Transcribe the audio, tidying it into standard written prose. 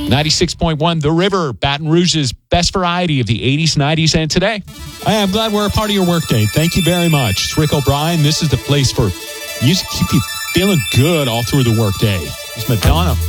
96.1 The River, Baton Rouge's best variety of the 80s, 90s, and today. I'm glad we're a part of your workday. Thank you very much. It's Rick O'Brien. This is the place for music to keep you feeling good all through the workday. It's Madonna.